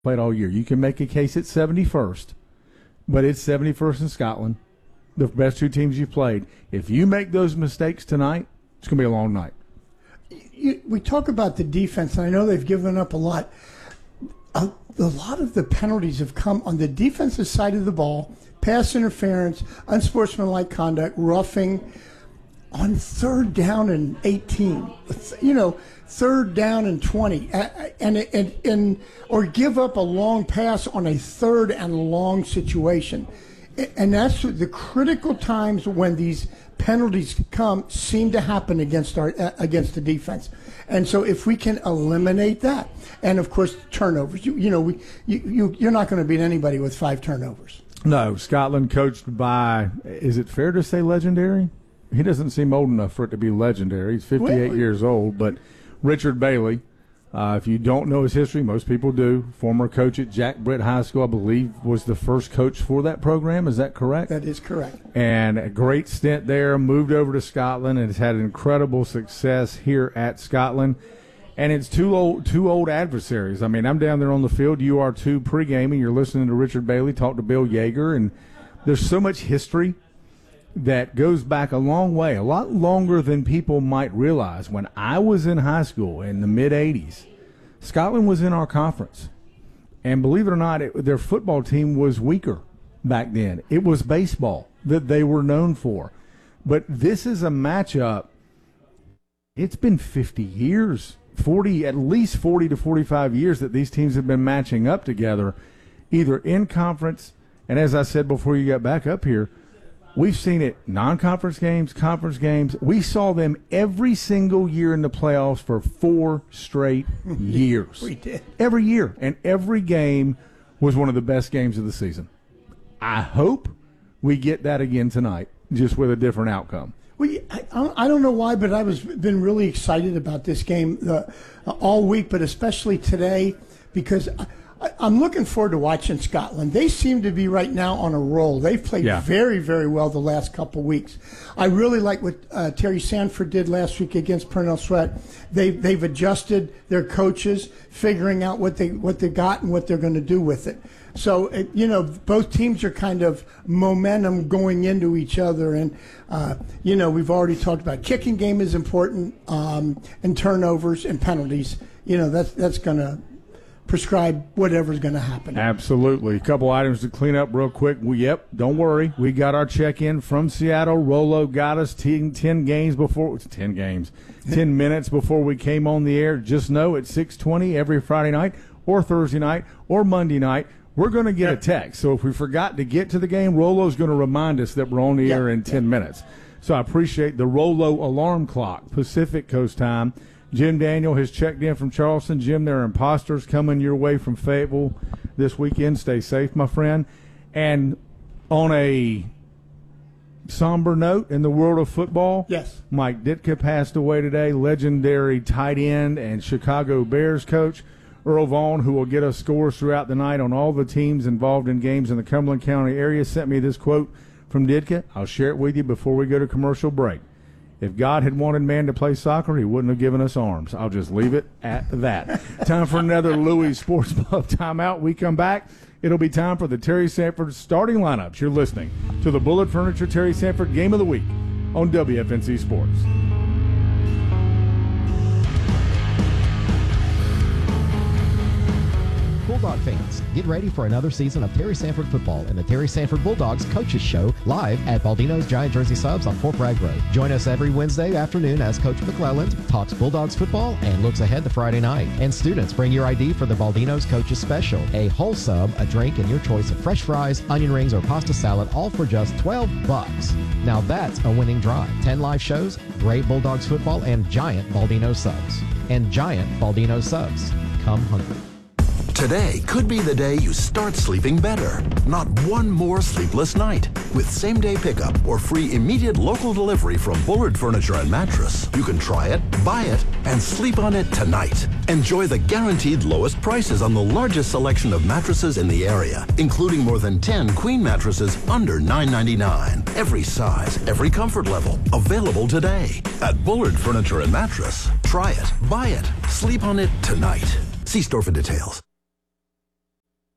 played all year. You can make a case at 71st, but it's 71st in Scotland, the best two teams you've played. If you make those mistakes tonight, it's going to be a long night. We talk about the defense, and I know they've given up a lot. A lot of the penalties have come on the defensive side of the ball, pass interference, unsportsmanlike conduct, roughing on 3rd down and 18. You know, 3rd down and 20, and or give up a long pass on a 3rd and long situation. And that's the critical times when these penalties seem to happen against the defense. And so if we can eliminate that, and of course turnovers, you're not going to beat anybody with 5 turnovers. No, Scotland coached by, is it fair to say legendary? He doesn't seem old enough for it to be legendary. He's 58 years old, but Richard Bailey, if you don't know his history, most people do, former coach at Jack Britt High School, I believe, was the first coach for that program. Is that correct? That is correct. And a great stint there, moved over to Scotland, and has had incredible success here at Scotland. And it's two old adversaries. I mean, I'm down there on the field. You are too pre-gaming. You're listening to Richard Bailey talk to Bill Yeager, and there's so much history that goes back a long way, a lot longer than people might realize. When I was in high school in the mid-'80s, Scotland was in our conference. And believe it or not, their football team was weaker back then. It was baseball that they were known for. But this is a matchup. It's been 50 years, at least 40 to 45 years that these teams have been matching up together, either in conference, and as I said before you got back up here, we've seen it non-conference games, conference games. We saw them every single year in the playoffs for 4 straight years. We did. Every year. And every game was one of the best games of the season. I hope we get that again tonight, just with a different outcome. Well, I don't know why, but been really excited about this game all week, but especially today, because I'm looking forward to watching Scotland. They seem to be right now on a roll. They've played very, very well the last couple weeks. I really like what Terry Sanford did last week against Pernell Sweat. They've adjusted their coaches, figuring out what they got and what they're going to do with it. So, both teams are kind of momentum going into each other. And, we've already talked about kicking game is important, and turnovers and penalties. That's going to prescribe whatever's going to happen. Absolutely. A couple items to clean up real quick. Don't worry. We got our check-in from Seattle. Rolo got us 10 minutes before we came on the air. Just know at 6:20 every Friday night or Thursday night or Monday night, we're going to get a text. So if we forgot to get to the game, Rolo's going to remind us that we're on the air in 10 minutes. So I appreciate the Rolo alarm clock, Pacific Coast time. Jim Daniel has checked in from Charleston. Jim, there are imposters coming your way from Fayetteville this weekend. Stay safe, my friend. And on a somber note in the world of football, yes, Mike Ditka passed away today, legendary tight end and Chicago Bears coach. Earl Vaughn, who will get us scores throughout the night on all the teams involved in games in the Cumberland County area, sent me this quote from Ditka. I'll share it with you before we go to commercial break. If God had wanted man to play soccer, he wouldn't have given us arms. I'll just leave it at that. Time for another Louis Sports Buff timeout. We come back. It'll be time for the Terry Sanford starting lineups. You're listening to the Bullet Furniture Terry Sanford Game of the Week on WFNZ Sports. Bulldog fans, get ready for another season of Terry Sanford football and the Terry Sanford Bulldogs Coaches Show live at Baldino's Giant Jersey Subs on Fort Bragg Road. Join us every Wednesday afternoon as Coach McClelland talks Bulldogs football and looks ahead to Friday night. And students, bring your ID for the Baldino's Coaches Special. A whole sub, a drink, and your choice of fresh fries, onion rings, or pasta salad, all for just $12. Now that's a winning drive. 10 live shows, great Bulldogs football, and giant Baldino subs. And giant Baldino subs. Come hungry. Today could be the day you start sleeping better. Not one more sleepless night. With same-day pickup or free immediate local delivery from Bullard Furniture and Mattress, you can try it, buy it, and sleep on it tonight. Enjoy the guaranteed lowest prices on the largest selection of mattresses in the area, including more than 10 queen mattresses under $9.99. Every size, every comfort level, available today. At Bullard Furniture and Mattress, try it, buy it, sleep on it tonight. See store for details.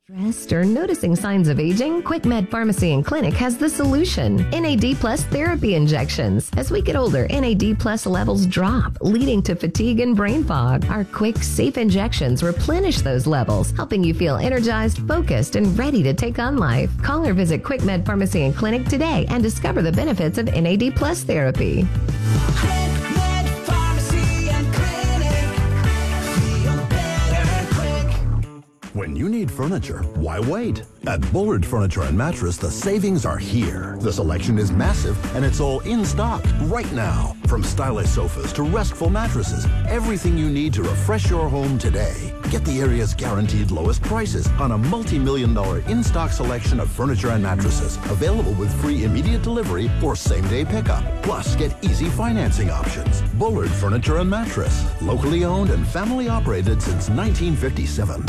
Stressed or noticing signs of aging? QuickMed Pharmacy and Clinic has the solution. NAD Plus therapy injections. As we get older, NAD Plus levels drop, leading to fatigue and brain fog. Our quick, safe injections replenish those levels, helping you feel energized, focused, and ready to take on life. Call or visit QuickMed Pharmacy and Clinic today and discover the benefits of NAD Plus therapy. QuickMed Pharmacy and Clinic. Feel better quick. When you need furniture, why wait? At Bullard Furniture and Mattress, the savings are here. The selection is massive, and it's all in stock right now. From stylish sofas to restful mattresses, everything you need to refresh your home today. Get the area's guaranteed lowest prices on a multi-million-dollar in-stock selection of furniture and mattresses, available with free immediate delivery or same-day pickup. Plus, get easy financing options. Bullard Furniture and Mattress, locally owned and family operated since 1957.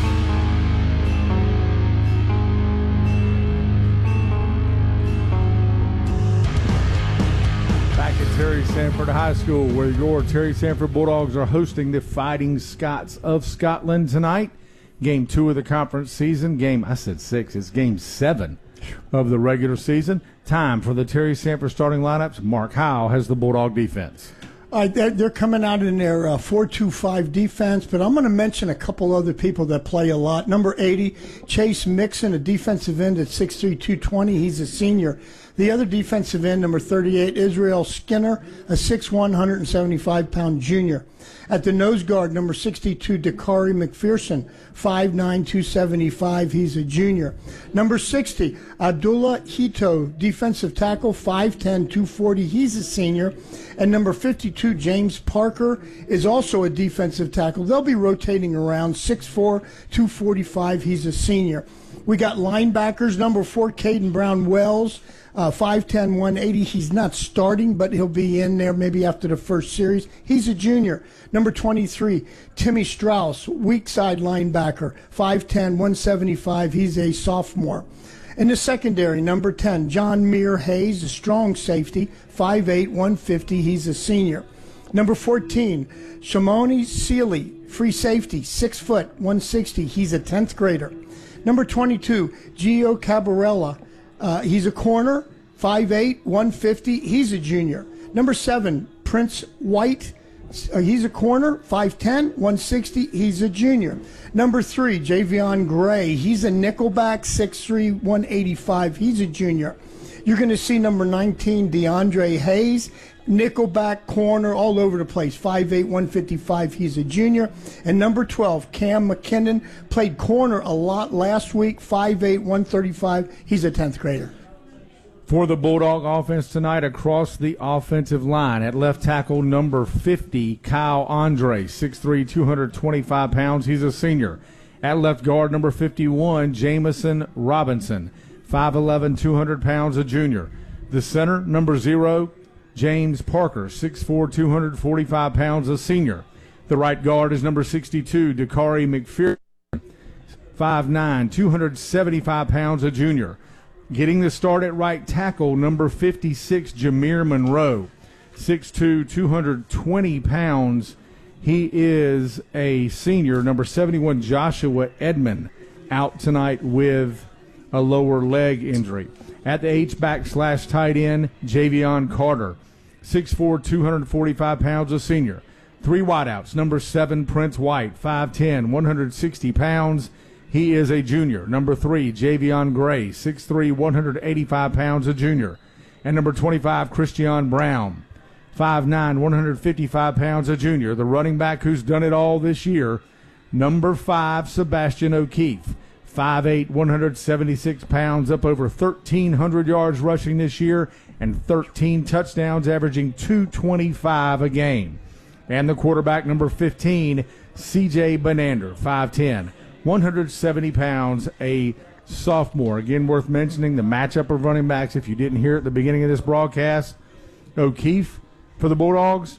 Terry Sanford High School, where your Terry Sanford Bulldogs are hosting the Fighting Scots of Scotland tonight. Game 2 of the conference season. It's Game 7 of the regular season. Time for the Terry Sanford starting lineups. Mark Howell has the Bulldog defense. They're coming out in their 4-2-5 defense, but I'm going to mention a couple other people that play a lot. Number 80, Chase Mixon, a defensive end at 6'3", 220. He's a senior. The other defensive end, number 38, Israel Skinner, a 6'1", 175-pound junior. At the nose guard, number 62, Dakari McPherson, 5'9", 275. He's a junior. Number 60, Abdullah Hito, defensive tackle, 5'10", 240. He's a senior. And number 52, James Parker, is also a defensive tackle. They'll be rotating around, 6'4", 245. He's a senior. We got linebackers, number 4, Caden Brown Wells, 5'10", 180. He's not starting, but he'll be in there maybe after the first series. He's a junior. Number 23, Timmy Strauss, weak side linebacker, 5'10", 175. He's a sophomore. In the secondary, number 10, John Meir Hayes, a strong safety, 5'8", 150. He's a senior. Number 14, Shimoni Sealy, free safety, 6 foot, 160. He's a 10th grader. Number 22, Gio Cabarella. He's a corner, 5'8", 150. He's a junior. Number 7, Prince White. He's a corner, 5'10", 160. He's a junior. Number 3, Javion Gray. He's a nickelback, 6'3", 185. He's a junior. You're going to see number 19, DeAndre Hayes, nickelback, corner, all over the place, 5'8", 155. He's a junior. And number 12, Cam McKinnon, played corner a lot last week, 5'8", 135. He's a 10th grader. For the Bulldog offense tonight, across the offensive line, at left tackle, number 50, Kyle Andre, 6'3", 225 pounds. He's a senior. At left guard, number 51, Jamison Robinson, 5'11", 200 pounds, a junior. The center, number 0, James Parker, 6'4", 245 pounds, a senior. The right guard is number 62, Dakari McPherson, 5'9", 275 pounds, a junior. Getting the start at right tackle, number 56, Jameer Monroe, 6'2", 220 pounds. He is a senior. Number 71, Joshua Edmond, out tonight with a lower leg injury. At the H-back/tight end, Javion Carter, 6'4", 245 pounds, a senior. 3 wideouts. Number 7, Prince White, 5'10", 160 pounds. He is a junior. Number 3, Javion Gray, 6'3", 185 pounds, a junior. And number 25, Christian Brown, 5'9", 155 pounds, a junior. The running back who's done it all this year, number 5, Sebastian O'Keefe, 5'8", 176 pounds, up over 1,300 yards rushing this year and 13 touchdowns, averaging 225 a game. And the quarterback, number 15, C.J. Benander, 5'10", 170 pounds, a sophomore. Again, worth mentioning the matchup of running backs. If you didn't hear it at the beginning of this broadcast, O'Keefe for the Bulldogs,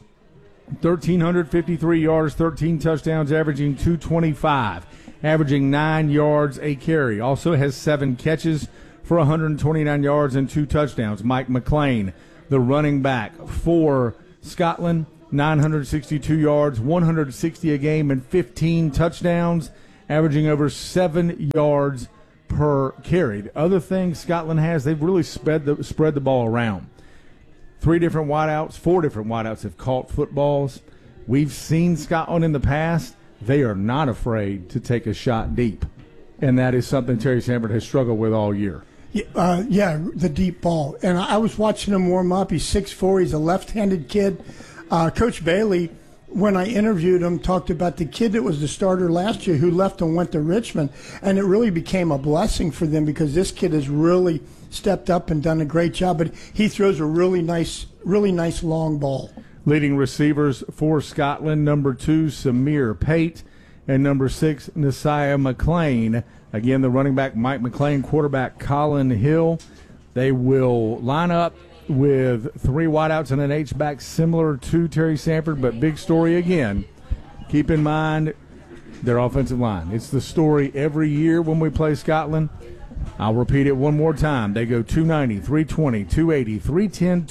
1,353 yards, 13 touchdowns, averaging 225, averaging 9 yards a carry. Also has 7 catches for 129 yards and 2 touchdowns. Mike McLean, the running back for Scotland, 962 yards, 160 a game, and 15 touchdowns. averaging over 7 yards per carry. Other things Scotland has, they've really spread the ball around. 4 different wideouts have caught footballs. We've seen Scotland in the past. They are not afraid to take a shot deep, and that is something Terry Sanford has struggled with all year. Yeah, the deep ball. And I was watching him warm up. He's 6'4". He's a left-handed kid. Coach Bailey, when I interviewed him, talked about the kid that was the starter last year who left and went to Richmond, and it really became a blessing for them because this kid has really stepped up and done a great job. But he throws a really nice long ball. Leading receivers for Scotland, number 2, Samir Pate, and number 6, Nasiah McLean. Again, the running back, Mike McLean, quarterback, Colin Hill. They will line up with 3 wideouts and an H-back similar to Terry Sanford, but big story again. Keep in mind their offensive line. It's the story every year when we play Scotland. I'll repeat it one more time. They go 290, 320, 280, 310,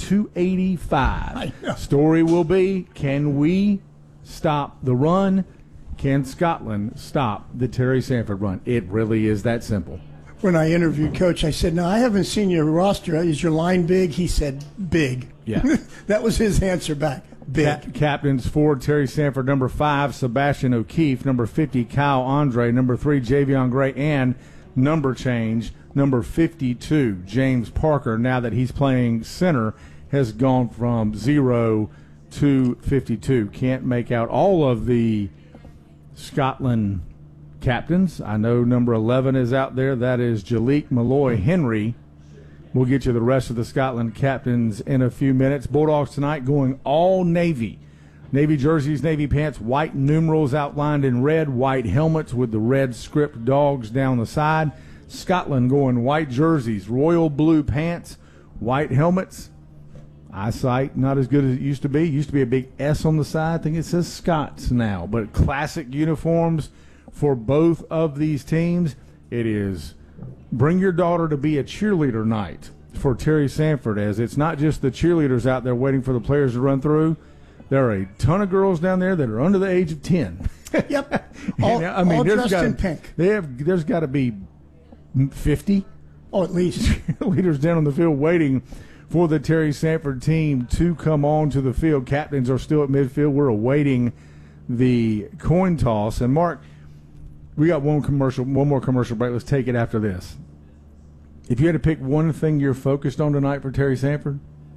285. Story will be, can we stop the run? Can Scotland stop the Terry Sanford run? It really is that simple. When I interviewed Coach, I said, "No, I haven't seen your roster. Is your line big?" He said, "Big." Yeah. That was his answer back. Big. Captains for Terry Sanford, number 5, Sebastian O'Keefe, number 50, Kyle Andre, number 3, Javion Gray, and number change, number 52, James Parker, now that he's playing center, has gone from 0 to 52. Can't make out all of the Scotland captains. I know number 11 is out there. That is Jalik Malloy Henry. We'll get you the rest of the Scotland captains in a few minutes. Bulldogs tonight going all navy. Navy jerseys, navy pants, white numerals outlined in red, white helmets with the red script dogs down the side. Scotland going white jerseys, royal blue pants, white helmets. Eyesight not as good as it used to be. Used to be a big S on the side. I think it says Scots now. But classic uniforms for both of these teams. It is bring your daughter to be a cheerleader night for Terry Sanford, as it's not just the cheerleaders out there waiting for the players to run through. There are a ton of girls down there that are under the age of 10. Yep. All dressed in pink. There's got to be 50. Oh, at least. Leaders down on the field waiting for the Terry Sanford team to come on to the field. Captains are still at midfield. We're awaiting the coin toss. And, Mark, we got one more commercial break. Let's take it after this. If you had to pick one thing you're focused on tonight for Terry Sanford,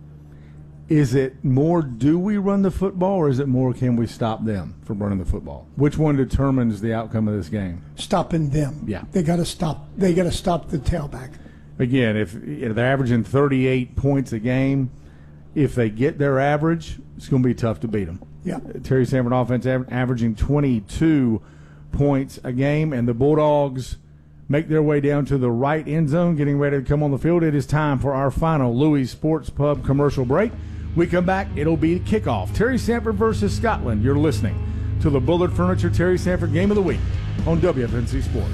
is it more do we run the football, or is it more can we stop them from running the football? Which one determines the outcome of this game? Stopping them. Yeah. They got to stop. They got to stop the tailback. Again, if they're averaging 38 points a game, if they get their average, it's going to be tough to beat them. Yeah. Terry Sanford offense averaging 22 points a game, and the Bulldogs make their way down to the right end zone, getting ready to come on the field. It is time for our final Louis Sports Pub commercial break. We come back, it'll be kickoff. Terry Sanford versus Scotland. You're listening to the Bullard Furniture Terry Sanford Game of the Week on WFNC Sports.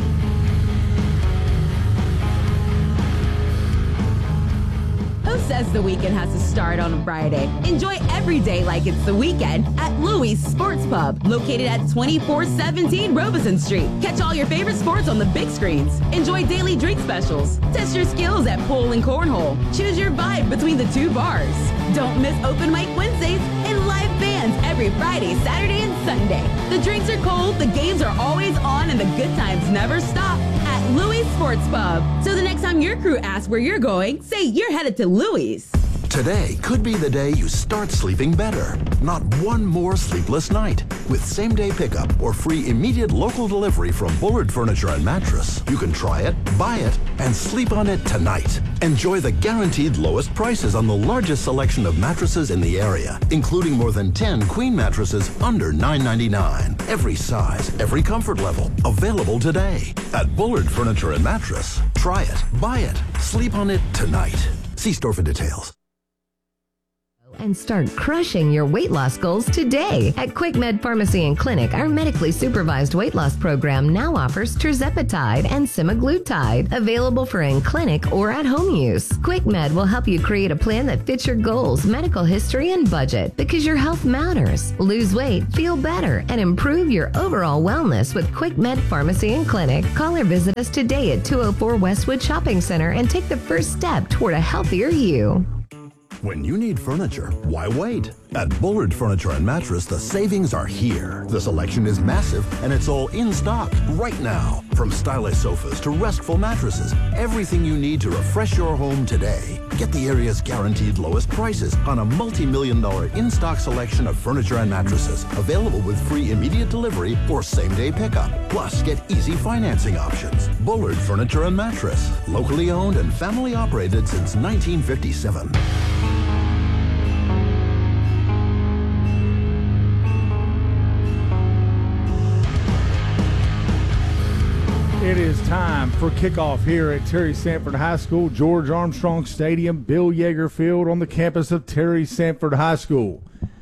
Who says the weekend has to start on a Friday? Enjoy every day like it's the weekend at Louis Sports Pub, located at 2417 Robeson Street. Catch all your favorite sports on the big screens. Enjoy daily drink specials. Test your skills at pool and cornhole. Choose your vibe between the 2 bars. Don't miss open mic Wednesdays and live bands every Friday, Saturday, and Sunday. The drinks are cold, the games are always on, and the good times never stop at Louis Sports Pub. So the next time your crew asks where you're going, say you're headed to Louis. Today could be the day you start sleeping better. Not one more sleepless night. With same-day pickup or free immediate local delivery from Bullard Furniture and Mattress, you can try it, buy it, and sleep on it tonight. Enjoy the guaranteed lowest prices on the largest selection of mattresses in the area, including more than 10 queen mattresses under $9.99. Every size, every comfort level, available today. At Bullard Furniture and Mattress, try it, buy it, sleep on it tonight. See store for details. And start crushing your weight loss goals today. At Quick Med Pharmacy and Clinic, our medically supervised weight loss program now offers tirzepatide and semaglutide, available for in-clinic or at-home use. Quick Med will help you create a plan that fits your goals, medical history, and budget, because your health matters. Lose weight, feel better, and improve your overall wellness with Quick Med Pharmacy and Clinic. Call or visit us today at 204 Westwood Shopping Center and take the first step toward a healthier you. When you need furniture, why wait? At Bullard Furniture and Mattress, the savings are here. The selection is massive, and it's all in stock right now. From stylish sofas to restful mattresses, everything you need to refresh your home today. Get the area's guaranteed lowest prices on a multi-million-dollar in-stock selection of furniture and mattresses, available with free immediate delivery or same-day pickup. Plus, get easy financing options. Bullard Furniture and Mattress, locally owned and family operated since 1957. It is time for kickoff here at Terry Sanford High School, George Armstrong Stadium, Bill Yeager Field on the campus of Terry Sanford High School.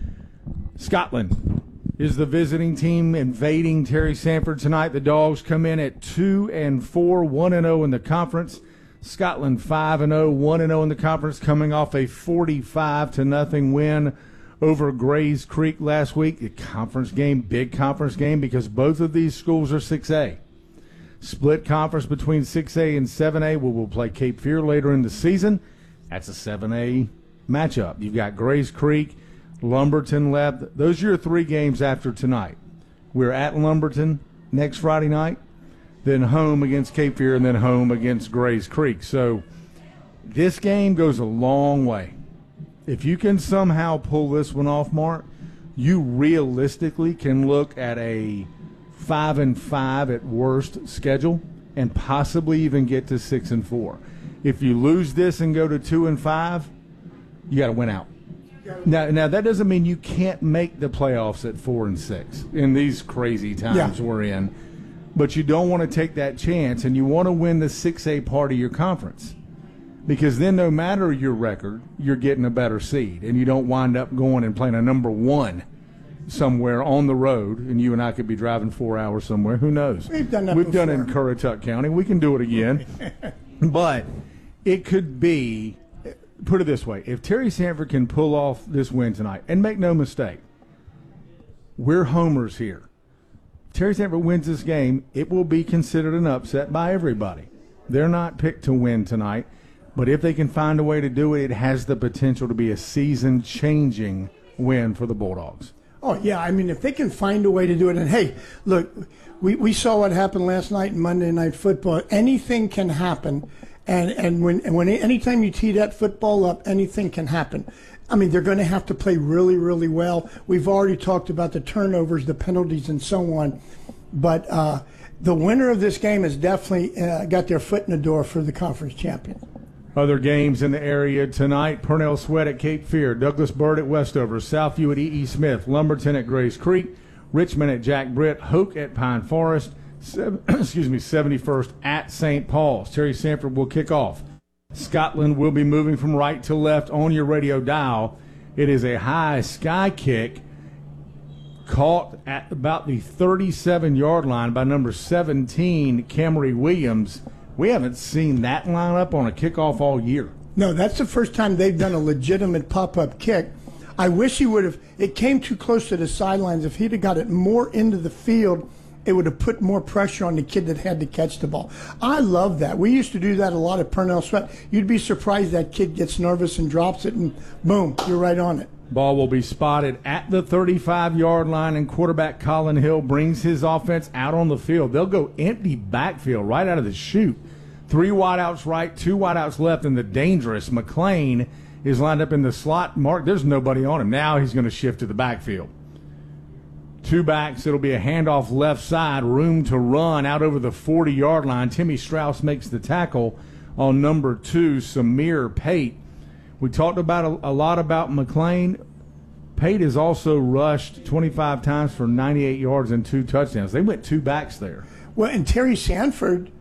Scotland is the visiting team invading Terry Sanford tonight. The Dogs come in at 2-4, 1-0 in the conference. Scotland 5-0, 1-0 in the conference, coming off a 45-0 win over Grays Creek last week. A conference game, big conference game, because both of these schools are 6A. Split conference between 6A and 7A. We will play Cape Fear later in the season. That's a 7A matchup. You've got Grays Creek, Lumberton left. Those are your three games after tonight. We're at Lumberton next Friday night, then home against Cape Fear, and then home against Grays Creek. So this game goes a long way. If you can somehow pull this one off, Mark, you realistically can look at a 5-5 at worst schedule and possibly even get to 6-4. If you lose this and go to 2-5, you got to win out. Now that doesn't mean you can't make the playoffs at 4-6 in these crazy times we're in, but you don't want to take that chance, and you want to win the 6A part of your conference, because then no matter your record, you're getting a better seed, and you don't wind up going and playing a number one somewhere on the road, and you and I could be driving 4 hours somewhere. Who knows? We've done that We've before. done it in Currituck County. We can do it again. But it could be, put it this way, if Terry Sanford can pull off this win tonight, and make no mistake, we're homers here. If Terry Sanford wins this game, it will be considered an upset by everybody. They're not picked to win tonight, but if they can find a way to do it, it has the potential to be a season-changing win for the Bulldogs. Oh, yeah. I mean, if they can find a way to do it. And, hey, look, we saw what happened last night in Monday Night Football. Anything can happen. And anytime you tee that football up, anything can happen. I mean, they're going to have to play really, really well. We've already talked about the turnovers, the penalties, and so on. But the winner of this game has definitely got their foot in the door for the conference champion. Other games in the area tonight: Purnell Sweat at Cape Fear, Douglas Byrd at Westover, Southview at E.E. Smith, Lumberton at Grays Creek, Richmond at Jack Britt, Hoke at Pine Forest, 71st at St. Paul's. Terry Sanford will kick off. Scotland will be moving from right to left on your radio dial. It is a high sky kick caught at about the 37-yard line by number 17, Camry Williams. We haven't seen that lineup on a kickoff all year. No, that's the first time they've done a legitimate pop-up kick. I wish he would have. It came too close to the sidelines. If he'd have got it more into the field, it would have put more pressure on the kid that had to catch the ball. I love that. We used to do that a lot at Purnell Sweat. You'd be surprised that kid gets nervous and drops it, and boom, you're right on it. Ball will be spotted at the 35-yard line, and quarterback Colin Hill brings his offense out on the field. They'll go empty backfield right out of the chute. 3 wideouts right, 2 wideouts left, and the dangerous McLean is lined up in the slot. Mark, there's nobody on him. Now he's going to shift to the backfield. 2 backs. It'll be a handoff left side, room to run out over the 40-yard line. Timmy Strauss makes the tackle on number 2, Samir Pate. We talked about a lot about McLean. Pate has also rushed 25 times for 98 yards and 2 touchdowns. They went 2 backs there. Well, and Terry Sanford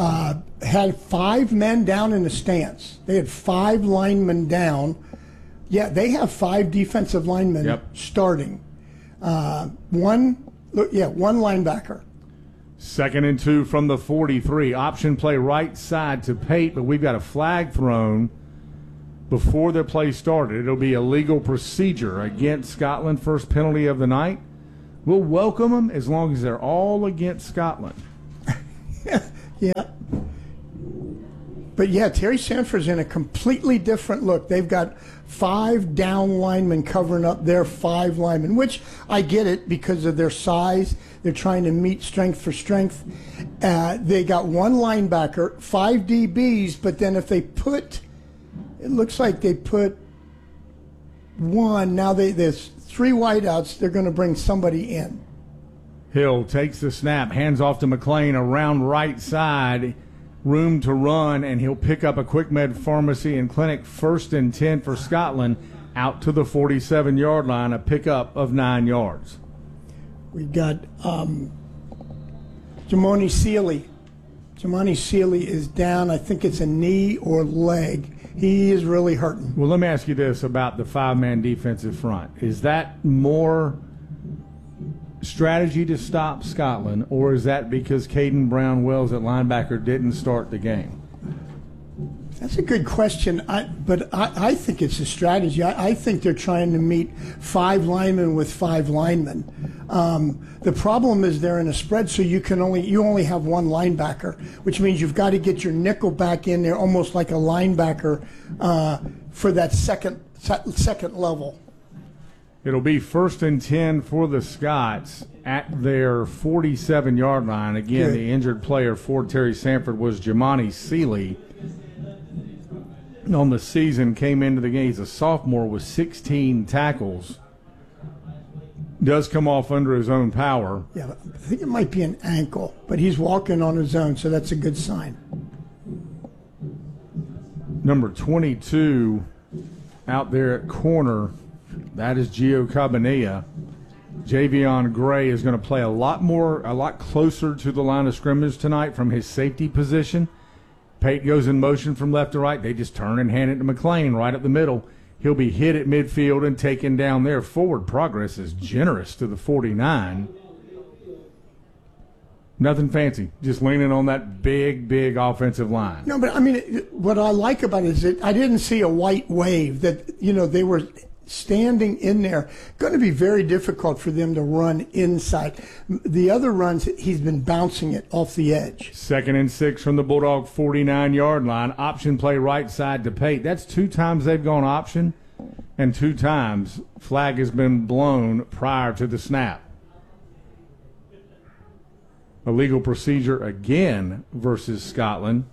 had 5 men down in the stance. They had 5 linemen down. Yeah, they have 5 defensive linemen Yep. starting. One linebacker. 2nd and 2 from the 43. Option play right side to Pate, but we've got a flag thrown before the play started. It'll be a legal procedure against Scotland. First penalty of the night. We'll welcome them as long as they're all against Scotland. Yeah. But yeah, Terry Sanford's in a completely different look. They've got 5 down linemen covering up their 5 linemen, which I get it because of their size. They're trying to meet strength for strength. They got 1 linebacker, 5 DBs, but then if they put, it looks like they put 1. Now there's 3 wideouts. They're going to bring somebody in. Hill takes the snap, hands off to McLean around right side. Room to run, and he'll pick up a Quick Med Pharmacy and Clinic. 1st and 10 for Scotland, out to the 47-yard line, a pickup of 9 yards. We got Jamoni Sealy. Jamoni Sealy is down. I think it's a knee or leg. He is really hurting. Well, let me ask you this about the 5-man defensive front. Is that more strategy to stop Scotland, or is that because Caden Brown-Wells at linebacker didn't start the game? That's a good question, but I think it's a strategy. I think they're trying to meet 5 linemen with 5 linemen. The problem is they're in a spread, so you only have 1 linebacker, which means you've got to get your nickel back in there, almost like a linebacker for that second level. It'll be 1st and 10 for the Scots at their 47-yard line. Again, Good. The injured player for Terry Sanford was Jamani Sealy. On the season, came into the game. He's a sophomore with 16 tackles. Does come off under his own power. Yeah, I think it might be an ankle, but he's walking on his own, so that's a good sign. Number 22 out there at corner, that is Gio Cabanilla. Javion Gray is going to play a lot closer to the line of scrimmage tonight from his safety position. Pate goes in motion from left to right. They just turn and hand it to McLean right up the middle. He'll be hit at midfield and taken down there. Forward progress is generous to the 49. Nothing fancy, just leaning on that big offensive line. No, but I mean, what I like about it is that I didn't see a white wave, that, they were standing in there. Going to be very difficult for them to run inside. The other runs, he's been bouncing it off the edge. 2nd and 6 from the Bulldog 49-yard line. Option play right side to Pate. That's 2 times they've gone option, and 2 times flag has been blown prior to the snap. A legal procedure again versus Scotland.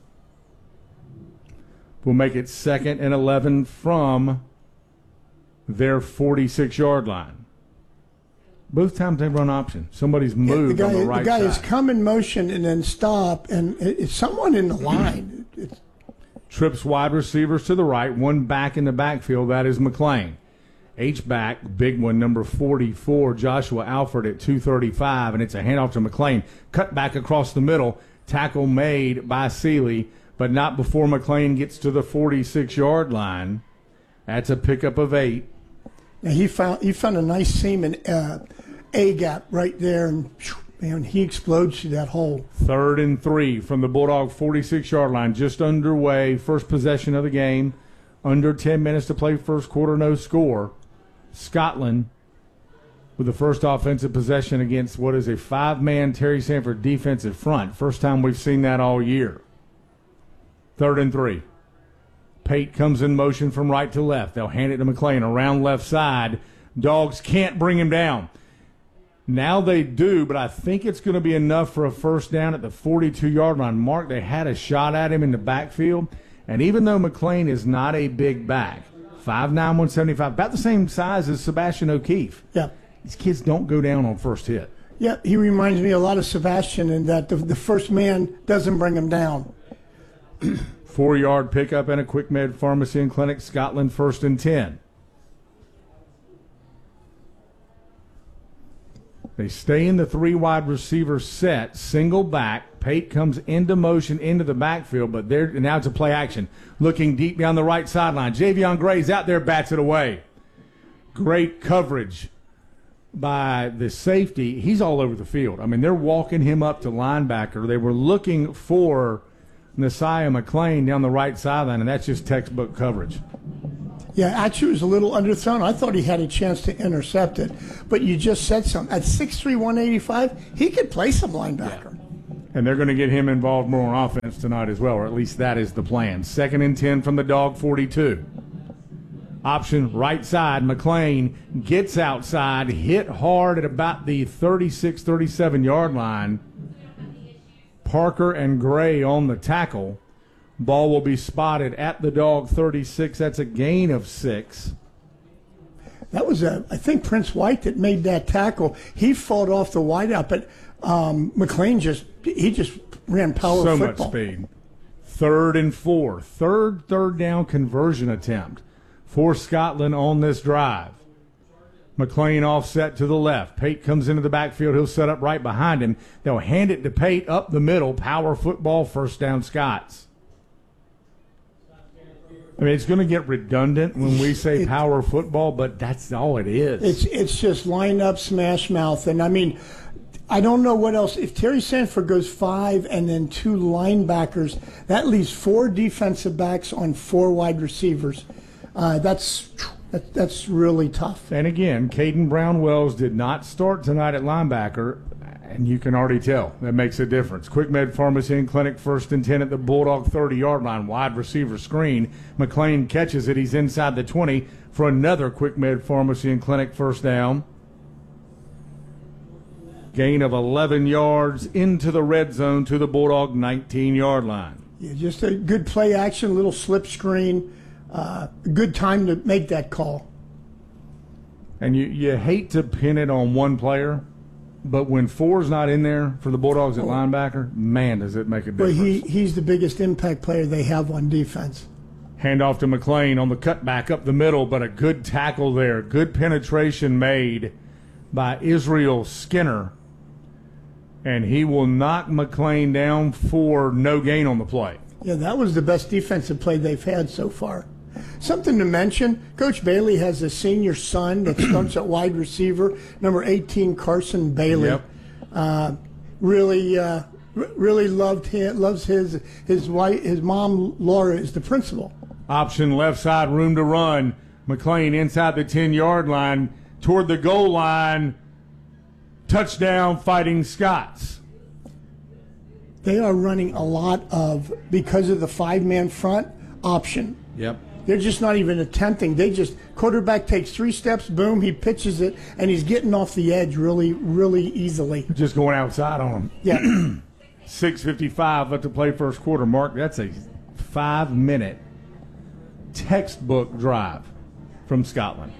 We'll make it 2nd and 11 from their 46-yard line. Both times they run option. Somebody's moved on the right The guy side. has come in motion and then stop, and it's someone in the line. Trips wide receivers to the right, 1 back in the backfield. That is McLean. H-back, big one, number 44, Joshua Alford at 235, and it's a handoff to McLean. Cut back across the middle. Tackle made by Sealy, but not before McLean gets to the 46-yard line. That's a pickup of 8. Now he found a nice seam in A gap right there, and man, he explodes through that hole. 3rd and 3 from the Bulldog 46-yard line, just underway. First possession of the game. Under 10 minutes to play first quarter, no score. Scotland with the first offensive possession against what is a 5-man Terry Sanford defensive front. First time we've seen that all year. 3rd and 3. Pate comes in motion from right to left. They'll hand it to McLean around left side. Dogs can't bring him down. Now they do, but I think it's going to be enough for a first down at the 42-yard line. Mark, they had a shot at him in the backfield, and even though McLean is not a big back, 5'9", 175, about the same size as Sebastian O'Keefe. Yeah. These kids don't go down on first hit. Yeah, he reminds me a lot of Sebastian in that the first man doesn't bring him down. 4-yard pickup and a Quick Med Pharmacy and Clinic. Scotland 1st and 10. They stay in the 3 wide receiver set, single back. Pate comes into motion into the backfield, but now it's a play action. Looking deep down the right sideline. Javion Gray's out there, bats it away. Great coverage by the safety. He's all over the field. I mean, they're walking him up to linebacker. They were looking for Nasiah McClain down the right sideline, and that's just textbook coverage. Yeah, actually it was a little underthrown. I thought he had a chance to intercept it. But you just said something. At 6'3", 185, he could play some linebacker. And they're going to get him involved more on offense tonight as well, or at least that is the plan. 2nd and 10 from the Dog 42. Option right side. McClain gets outside, hit hard at about the 36, 37-yard line. Parker and Gray on the tackle. Ball will be spotted at the Dog 36. That's a gain of 6. That was, I think, Prince White that made that tackle. He fought off the wideout, but McClain just ran power so football. Much speed. 3rd and 4. Third down conversion attempt for Scotland on this drive. McClain offset to the left. Pate comes into the backfield. He'll set up right behind him. They'll hand it to Pate up the middle. Power football, first down Scots. I mean, it's going to get redundant when we say power football, but that's all it is. It's just line up, smash mouth. And, I mean, I don't know what else. If Terry Sanford goes 5 and then 2 linebackers, that leaves 4 defensive backs on 4 wide receivers. That's really tough. And again, Caden Brown-Wells did not start tonight at linebacker, and you can already tell that makes a difference. Quick Med Pharmacy and Clinic, 1st and 10 at the Bulldog 30-yard line. Wide receiver screen. McClain catches it. He's inside the 20 for another Quick Med Pharmacy and Clinic first down. Gain of 11 yards into the red zone to the Bulldog 19-yard line. Yeah, just a good play action, little slip screen. Good time to make that call. And you hate to pin it on one player, but when 4's not in there for the Bulldogs at linebacker, man, does it make a difference. Well, he's the biggest impact player they have on defense. Handoff to McClain on the cutback up the middle, but a good tackle there. Good penetration made by Israel Skinner. And he will knock McClain down for no gain on the play. Yeah, that was the best defensive play they've had so far. Something to mention, Coach Bailey has a senior son that starts at wide receiver, number 18, Carson Bailey. Yep. Really loves his wife. His mom, Laura, is the principal. Option left side, room to run. McClain inside the 10-yard line, toward the goal line. Touchdown, Fighting Scots. They are running a lot of, because of the 5-man front, option. Yep. They're just not even attempting. Quarterback takes 3 steps, boom, he pitches it, and he's getting off the edge really, really easily. Just going outside on him. Yeah. 6:55 left to play first quarter. Mark, that's a 5-minute textbook drive from Scotland.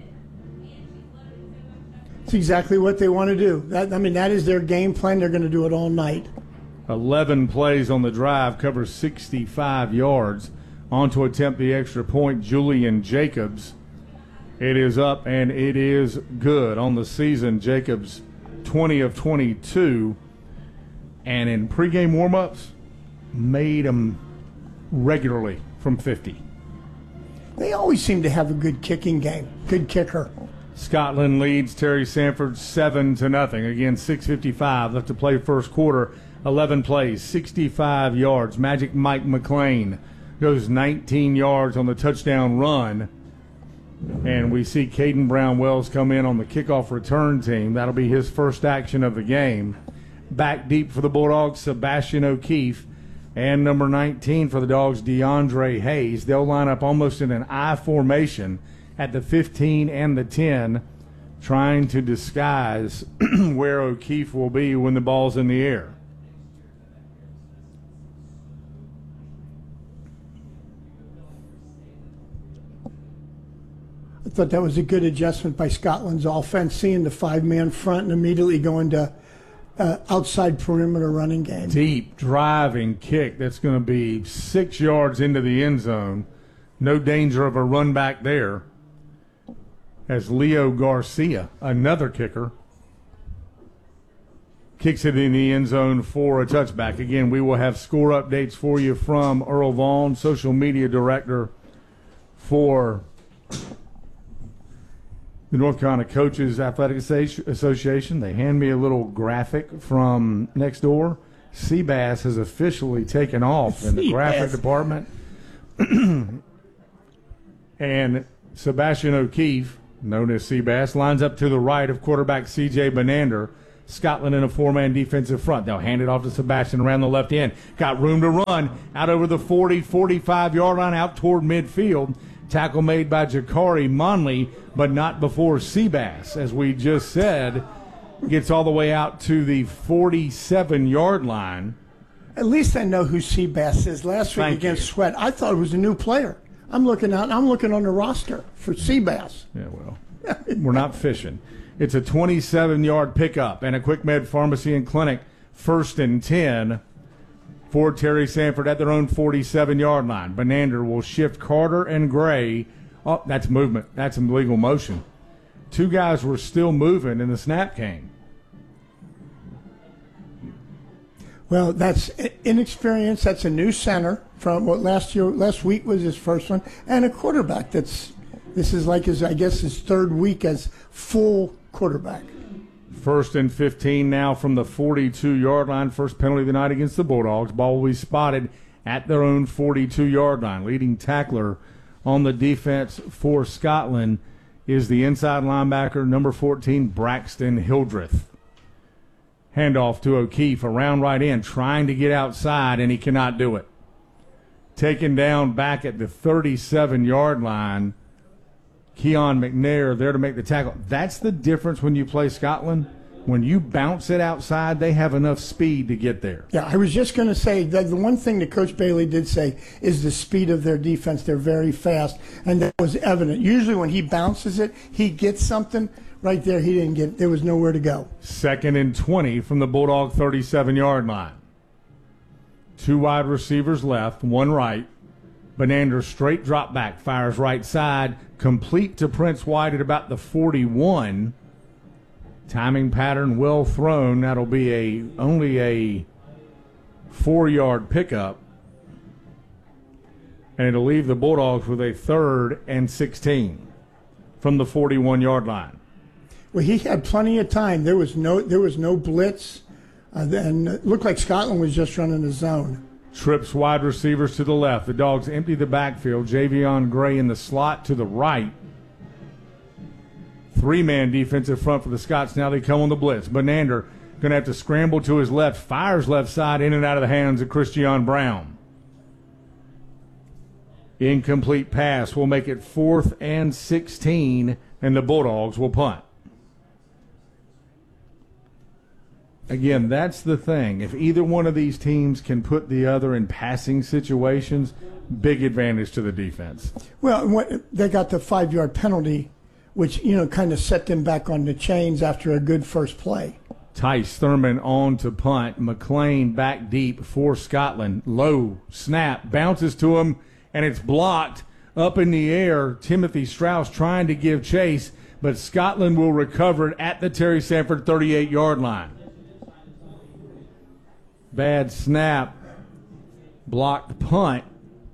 It's exactly what they want to do. That is their game plan. They're going to do it all night. 11 plays on the drive, covers 65 yards. On to attempt the extra point, Julian Jacobs. It is up, and it is good. On the season, Jacobs 20 of 22. And in pregame warm-ups, made them regularly from 50. They always seem to have a good kicking game. Good kicker. Scotland leads Terry Sanford 7-0. Again, 6:55 left to play first quarter. 11 plays, 65 yards. Magic Mike McClain goes 19 yards on the touchdown run. And we see Caden Brown-Wells come in on the kickoff return team. That'll be his first action of the game. Back deep for the Bulldogs, Sebastian O'Keefe. And number 19 for the Dogs, DeAndre Hayes. They'll line up almost in an I formation at the 15 and the 10, trying to disguise where O'Keefe will be when the ball's in the air. I thought that was a good adjustment by Scotland's offense, seeing the 5-man front and immediately going to outside perimeter running game. Deep driving kick that's going to be 6 yards into the end zone. No danger of a run back there. As Leo Garcia, another kicker, kicks it in the end zone for a touchback. Again, we will have score updates for you from Earl Vaughn, social media director for the North Carolina Coaches Athletic Association. They hand me a little graphic from next door. Seabass has officially taken off in the graphic department. And Sebastian O'Keefe, known as Seabass, lines up to the right of quarterback C.J. Benander. Scotland in a four-man defensive front. They'll hand it off to Sebastian around the left end. Got room to run out over the 40, 45-yard line out toward midfield. Tackle made by Jakari Monley, but not before Seabass, as we just said, gets all the way out to the 47-yard line. At least I know who Seabass is. Last week against Sweat, I thought it was a new player. I'm looking on the roster for Seabass. Yeah, well, we're not fishing. It's a 27-yard pickup and a Quick Med Pharmacy and Clinic 1st and 10 for Terry Sanford at their own 47-yard line. Benander will shift Carter and Gray. Oh, that's movement. That's illegal motion. Two guys were still moving, and the snap came. Well, that's inexperience. That's a new center from what last week was his first one, and a quarterback this is like his third week as full quarterback. 1st and 15 now from the 42-yard line. First penalty of the night against the Bulldogs. Ball will be spotted at their own 42-yard line. Leading tackler on the defense for Scotland is the inside linebacker, number 14, Braxton Hildreth. Handoff to O'Keefe around right in, trying to get outside, and he cannot do it. Taken down back at the 37-yard line. Keon McNair there to make the tackle. That's the difference when you play Scotland. When you bounce it outside, they have enough speed to get there. Yeah, I was just going to say that the one thing that Coach Bailey did say is the speed of their defense. They're very fast, and that was evident. Usually when he bounces it, he gets something. Right there, he didn't get. There was nowhere to go. 2nd and 20 from the Bulldog 37-yard line. Two wide receivers left, one right. Benander straight drop back, fires right side, complete to Prince White at about the 41. Timing pattern well thrown. That'll be only a 4-yard pickup. And it'll leave the Bulldogs with a 3rd and 16 from the 41-yard line. Well, he had plenty of time. There was no blitz. And it looked like Scotland was just running a zone. Trips wide receivers to the left. The Dogs empty the backfield. Javion Gray in the slot to the right. 3-man defensive front for the Scots. Now they come on the blitz. Benander going to have to scramble to his left. Fires left side in and out of the hands of Christian Brown. Incomplete pass will make it 4th and 16, and the Bulldogs will punt. Again, that's the thing. If either one of these teams can put the other in passing situations, big advantage to the defense. Well, they got the 5-yard penalty, which, kind of set them back on the chains after a good first play. Tice Thurman on to punt. McLean back deep for Scotland. Low snap, bounces to him, and it's blocked up in the air. Timothy Strauss trying to give chase, but Scotland will recover it at the Terry Sanford 38-yard line. Bad snap, blocked punt.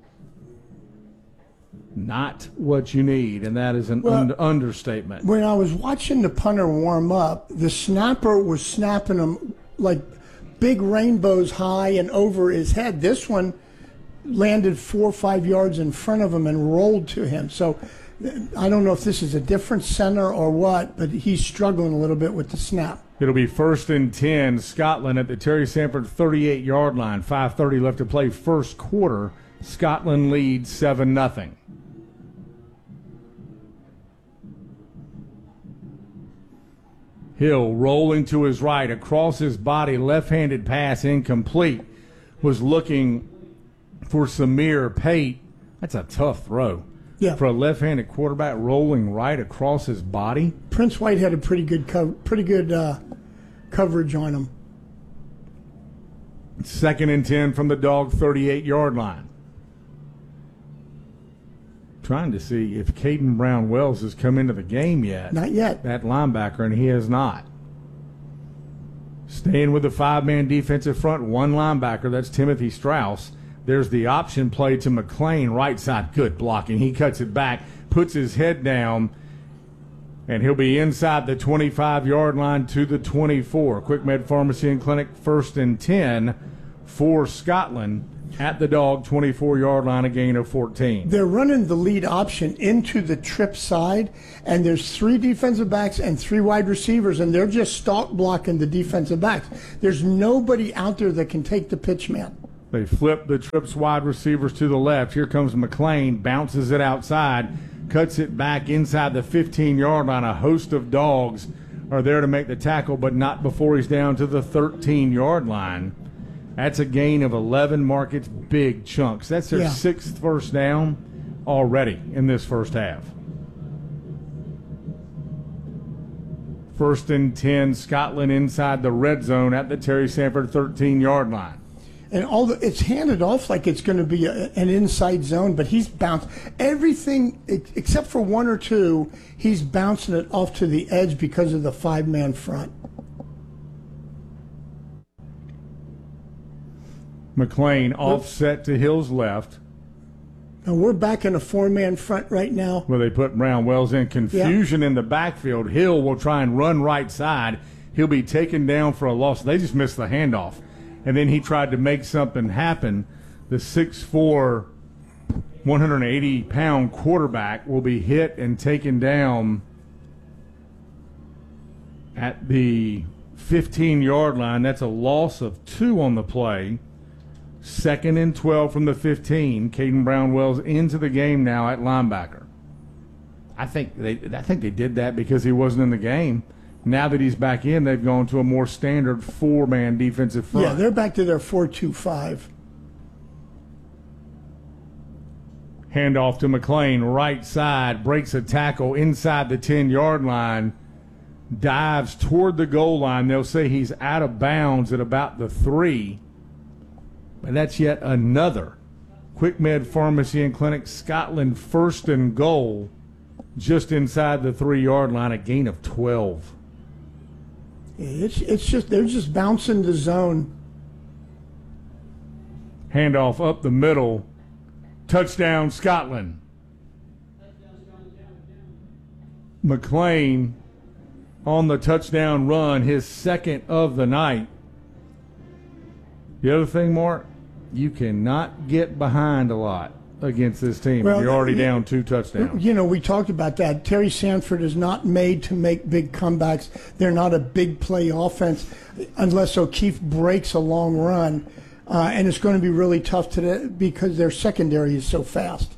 Not what you need, and that is an understatement. When I was watching the punter warm up, the snapper was snapping them like big rainbows high and over his head. This one landed 4 or 5 yards in front of him and rolled to him. So I don't know if this is a different center or what, but he's struggling a little bit with the snap. It'll be 1st and 10, Scotland at the Terry Sanford 38-yard line. 5:30 left to play first quarter. Scotland leads 7-0. Hill rolling to his right, across his body, left-handed pass incomplete. Was looking for Samir Pate. That's a tough throw. Yeah. For a left-handed quarterback rolling right across his body. Prince White had a pretty good coverage on him. 2nd and 10 from the Dog 38-yard line. Trying to see if Caden Brown-Wells has come into the game yet. Not yet. That linebacker, and he has not. Staying with the five-man defensive front, one linebacker, that's Timothy Strauss. There's the option play to McLean, right side, good blocking. He cuts it back, puts his head down, and he'll be inside the 25-yard line to the 24. Quick Med Pharmacy and Clinic, 1st and 10 for Scotland at the Dog 24-yard line, a gain of 14. They're running the lead option into the trip side, and there's 3 defensive backs and 3 wide receivers, and they're just stalk blocking the defensive backs. There's nobody out there that can take the pitch man. They flip the trips wide receivers to the left. Here comes McLean, bounces it outside, cuts it back inside the 15-yard line. A host of Dogs are there to make the tackle, but not before he's down to the 13-yard line. That's a gain of 11. Markets big chunks. That's their 6th first down already in this first half. 1st and 10, Scotland inside the red zone at the Terry Sanford 13-yard line. And it's handed off like it's going to be an inside zone, but he's bounced everything except for 1 or 2. He's bouncing it off to the edge because of the 5-man front. McLean offset to Hill's left. And we're back in a 4-man front right now. Where they put Brown Wells in. Confusion in the backfield. Hill will try and run right side. He'll be taken down for a loss. They just missed the handoff. And then he tried to make something happen. The 6'4", 180-pound quarterback will be hit and taken down at the 15-yard line. That's a loss of 2 on the play. 2nd and 12 from the 15. Caden Brown-Wells into the game now at linebacker. I think they did that because he wasn't in the game. Now that he's back in, they've gone to a more standard 4-man defensive front. Yeah, they're back to their 4-2-5. Handoff to McLean, right side, breaks a tackle inside the 10-yard line, dives toward the goal line. They'll say he's out of bounds at about the 3. And that's yet another Quick Med Pharmacy and Clinic Scotland 1st and goal just inside the 3-yard line, a gain of 12. It's just they're just bouncing the zone. Handoff up the middle. Touchdown, Scotland. McLean on the touchdown run, his 2nd of the night. The other thing, Mark, you cannot get behind a lot against this team. Well, you're already down 2 touchdowns. You know, we talked about that. Terry Sanford is not made to make big comebacks. They're not a big play offense unless O'Keefe breaks a long run. And it's going to be really tough today because their secondary is so fast.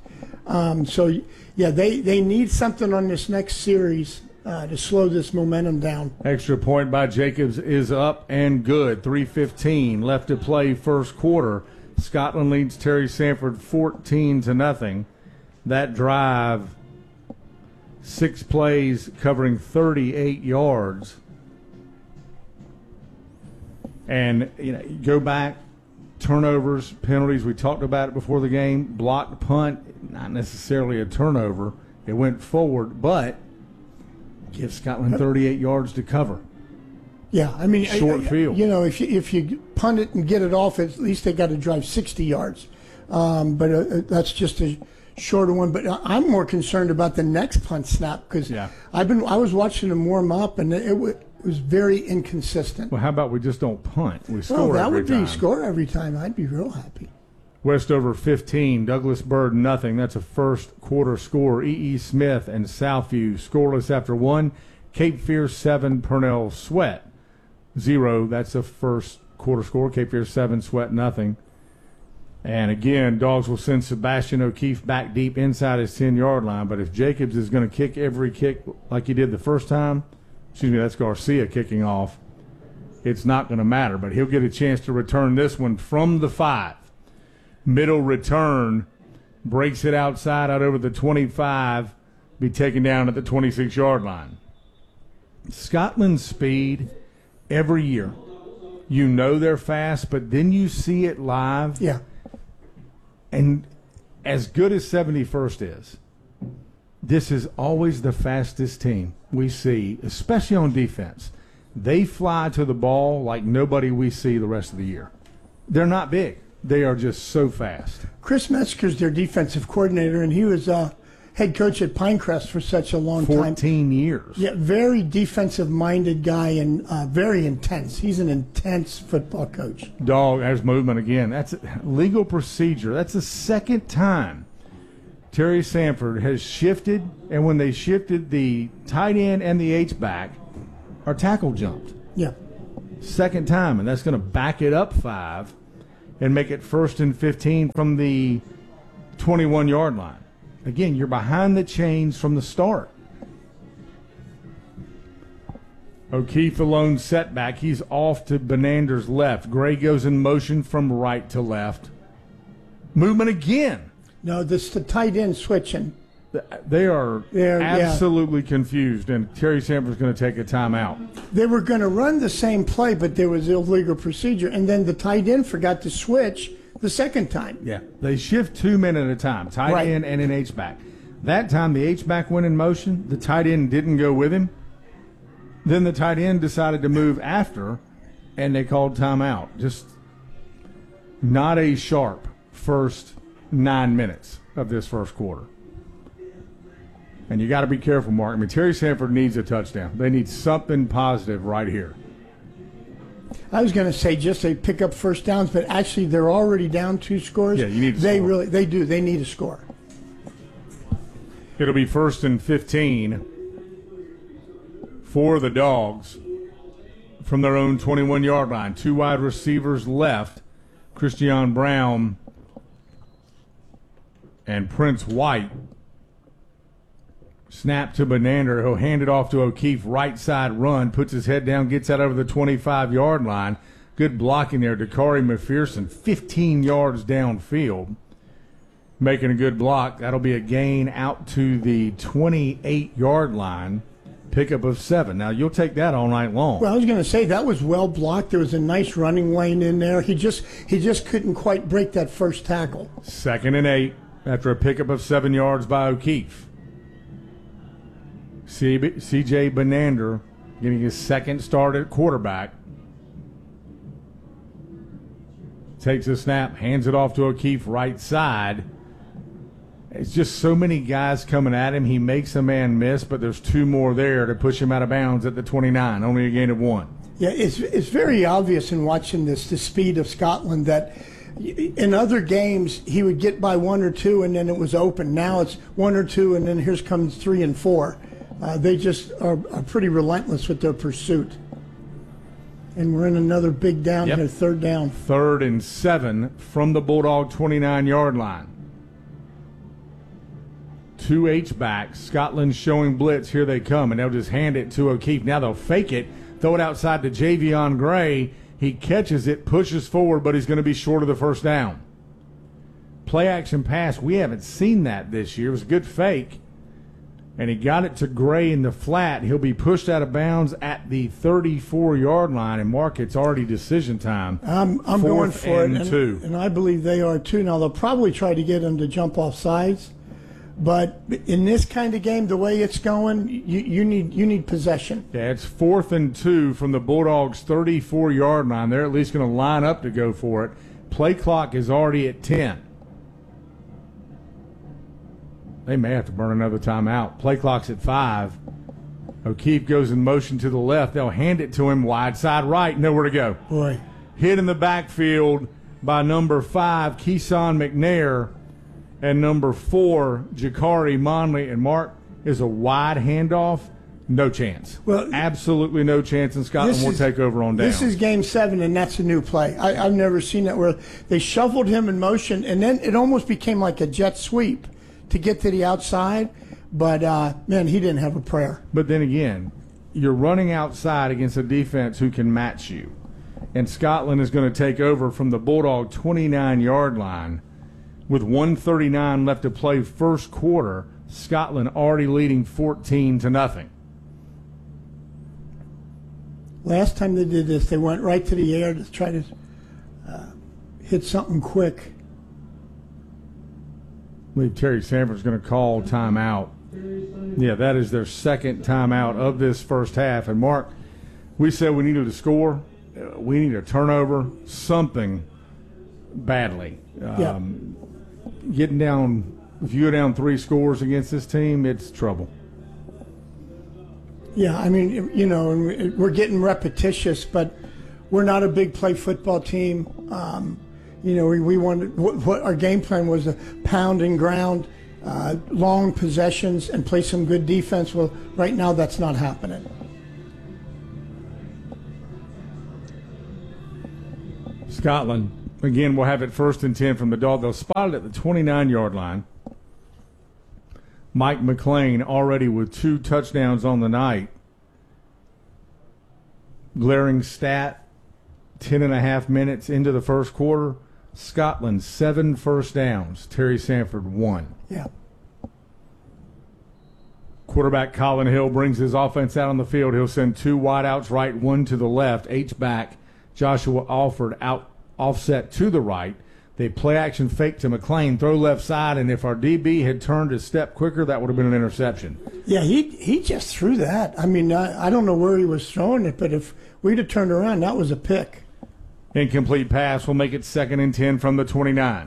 They need something on this next series to slow this momentum down. Extra point by Jacobs is up and good. 3:15 left to play first quarter. Scotland leads Terry Sanford 14-0. That drive, 6 plays covering 38 yards. And go back, turnovers, penalties. We talked about it before the game. Blocked punt, not necessarily a turnover. It went forward, but gives Scotland 38 yards to cover. Yeah, I mean, short field. If you punt it and get it off, at least they got to drive 60 yards. But that's just a shorter one. But I'm more concerned about the next punt snap because I was watching them warm up and it was very inconsistent. Well, how about we just don't punt? We score every time. That would be score every time. I'd be real happy. Westover 15, Douglas Byrd nothing. That's a first quarter score. E.E. Smith and Southview scoreless after 1. Cape Fear 7, Purnell Sweat 0. That's a first quarter score. Cape Fear 7, Sweat nothing. And again, Dogs will send Sebastian O'Keefe back deep inside his 10-yard line. But if Jacobs is going to kick every kick like he did the first time, that's Garcia kicking off, it's not going to matter. But he'll get a chance to return this one from the 5. Middle return, breaks it outside out over the 25, be taken down at the 26-yard line. Scotland's speed every year, they're fast, but then you see it live. Yeah. And as good as 71st is, this is always the fastest team we see, especially on defense. They fly to the ball like nobody we see the rest of the year. They're not big. They are just so fast. Chris Metzger's their defensive coordinator, and he was head coach at Pinecrest for such a long time. 14 years. Yeah, very defensive-minded guy and very intense. He's an intense football coach. Dog, there's movement again. That's legal procedure. That's the second time Terry Sanford has shifted, and when they shifted, the tight end and the H-back are tackle jumped. Yeah. Second time, and that's going to back it up 5 and make it 1st and 15 from the 21-yard line. Again, you're behind the chains from the start. O'Keefe alone setback. He's off to Bonander's left. Gray goes in motion from right to left. Movement again. No, this the tight end switching. They are They're- absolutely confused, and Terry Sanford's going to take a timeout. They were going to run the same play, but there was illegal procedure, and then the tight end forgot to switch the second time. Yeah, they shift 2 men at a time, tight Right. end and an H-back. That time the H-back went in motion. The tight end didn't go with him. Then the tight end decided to move after, and they called timeout. Just not a sharp first 9 minutes of this first quarter. And you got to be careful, Mark. I mean, Terry Sanford needs a touchdown. They need something positive right here. I was going to say just they pick up first downs, but actually they're already down 2 scores. Yeah, you need to They score. really, they do. They need a score. It'll be 1st and 15 for the Dogs from their own 21-yard line. 2 wide receivers left, Christian Brown and Prince White. Snap to Bonander. He'll hand it off to O'Keefe. Right side run. Puts his head down. Gets out over the 25-yard line. Good blocking there. Dakari McPherson, 15 yards downfield. Making a good block. That'll be a gain out to the 28-yard line. Pickup of 7. Now, you'll take that all night long. Well, I was going to say that was well blocked. There was a nice running lane in there. He just couldn't quite break that first tackle. 2nd and 8 after a pickup of 7 yards by O'Keefe. C.J. Bonander getting his second start at quarterback. Takes a snap, hands it off to O'Keefe right side. It's just so many guys coming at him. He makes a man miss, but there's 2 more there to push him out of bounds at the 29. Only a gain of 1. Yeah, it's very obvious in watching the speed of Scotland that in other games he would get by 1 or 2 and then it was open. Now it's 1 or 2 and then here comes 3 and 4. They just are pretty relentless with their pursuit. And we're in another big down Yep. here, 3rd down. 3rd and 7 from the Bulldog 29-yard line. 2 H-backs. Scotland showing blitz. Here they come, and they'll just hand it to O'Keefe. Now they'll fake it, throw it outside to Javion Gray. He catches it, pushes forward, but he's going to be short of the first down. Play action pass. We haven't seen that this year. It was a good fake. And he got it to Gray in the flat. He'll be pushed out of bounds at the 34-yard line. And, Mark, it's already decision time. I'm going 4th for and it, 2. and I believe they are too. Now they'll probably try to get him to jump off sides, but in this kind of game, the way it's going, you need possession. Yeah, it's 4th and 2 from the Bulldogs' 34-yard line. They're at least going to line up to go for it. Play clock is already at 10. They may have to burn another timeout. Play clock's at 5. O'Keefe goes in motion to the left. They'll hand it to him wide side right. Nowhere to go. Boy, Hit in the backfield by number 5, Keeson McNair, and number 4, Jakari Monley. And Mark, is a wide handoff. No chance. Well, absolutely no chance, and Scotland will take over on down. This is game 7, and that's a new play. I've never seen that where they shuffled him in motion, and then it almost became like a jet sweep to get to the outside. But, man, he didn't have a prayer. But then again, you're running outside against a defense who can match you. And Scotland is going to take over from the Bulldog 29-yard line with 1:39 left to play first quarter. Scotland already leading 14-0. Last time they did this, they went right to the air to try to hit something quick. I believe Terry Sanford's going to call timeout. Yeah, that is their second timeout of this first half. And, Mark, We said we needed to score. We need a turnover, something badly. Yeah. Getting down, if you go down 3 scores against this team, it's trouble. Yeah, I mean, you know, and we're getting repetitious, but we're not a big play football team. You know, we wanted what our game plan was to pound and ground, long possessions, and play some good defense. Well, right now that's not happening. Scotland, again, will have it 1st and 10 from the Dog. They'll spot it at the 29-yard line. Mike McLean already with 2 touchdowns on the night. Glaring stat, 10.5 minutes into the first quarter. Scotland, 7 first downs. Terry Sanford, 1. Yeah. Quarterback Colin Hill brings his offense out on the field. He'll send 2 wideouts right, 1 to the left. H-back Joshua Alford out offset to the right. They play action fake to McLean, throw left side, and if our DB had turned a step quicker, that would have been an interception. Yeah, he just threw that. I mean, I don't know where he was throwing it, but if we'd have turned around, that was a pick. Incomplete pass will make it 2nd and 10 from the 29.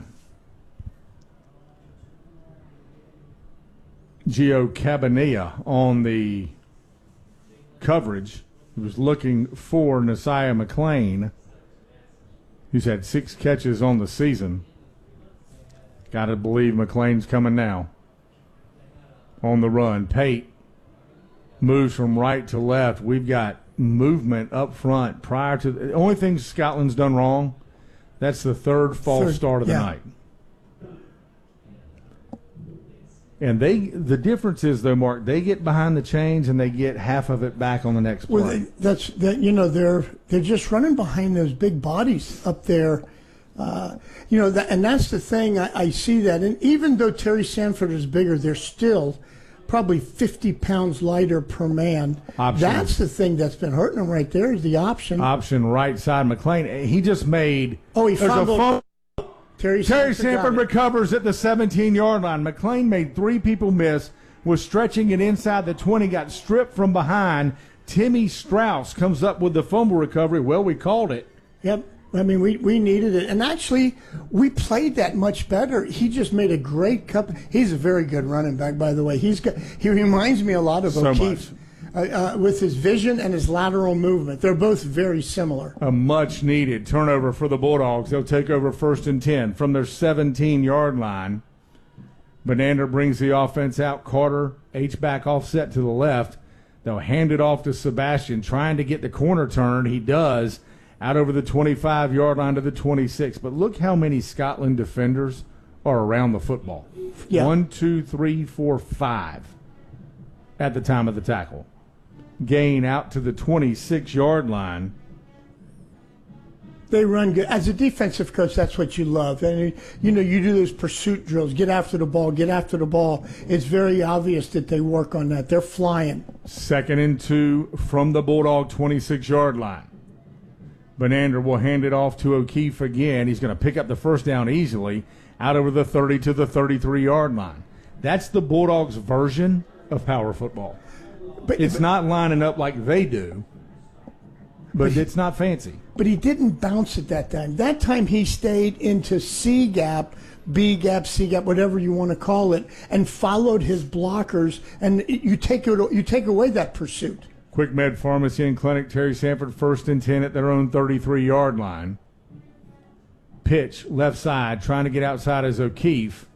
Gio Cabanilla on the coverage. He was looking for Nasiah McLean, who's had 6 catches on the season. Got to believe McLean's coming now. On the run. Pate moves from right to left. We've got movement up front prior to the only thing Scotland's done wrong. That's the 3rd false start of the night. And the difference is though, Mark, they get behind the chains and they get half of it back on the next play. Well, you know, they're just running behind those big bodies up there. You know, and that's the thing. I see that, and even though Terry Sanford is bigger, they're still probably 50 pounds lighter per man. Option. That's the thing that's been hurting them right there is the option. Option right side McLean. He just made. Oh, he there's fumbled. a fumble. Terry Sanford recovers at the 17-yard line. McLean made 3 people miss, was stretching it inside the 20, got stripped from behind. Timmy Strauss comes up with the fumble recovery. Well, we called it. Yep. I mean, we needed it. And actually, we played that much better. He just made a great cup. He's a very good running back, by the way. He reminds me a lot of O'Keefe. With his vision and his lateral movement. They're both very similar. A much-needed turnover for the Bulldogs. They'll take over 1st and 10 from their 17-yard line. Benander brings the offense out. Carter, H-back offset to the left. They'll hand it off to Sebastian, trying to get the corner turned. He does, out over the 25-yard line to the 26. But look how many Scotland defenders are around the football. Yeah. 1, 2, 3, 4, 5 at the time of the tackle. Gain out to the 26-yard line. They run good. As a defensive coach, that's what you love. And, you know, you do those pursuit drills, get after the ball, get after the ball. It's very obvious that they work on that. They're flying. 2nd and 2 from the Bulldog 26-yard line. Benander will hand it off to O'Keefe again. He's going to pick up the first down easily out over the 30 to the 33-yard line. That's the Bulldogs' version of power football. But it's not lining up like they do, but it's not fancy. But he didn't bounce it that time. That time he stayed into C gap, B gap, C gap, whatever you want to call it, and followed his blockers. And you take away that pursuit. Quick Med Pharmacy and Clinic, Terry Sanford 1st and 10 at their own 33-yard line. Pitch left side, trying to get outside as O'Keefe.